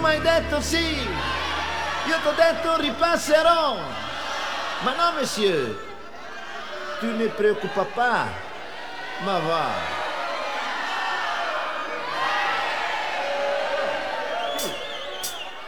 m'hai detto sì, io t'ho detto ripasserò. Ma no, monsieur, tu ne préoccupes pas. Ma va.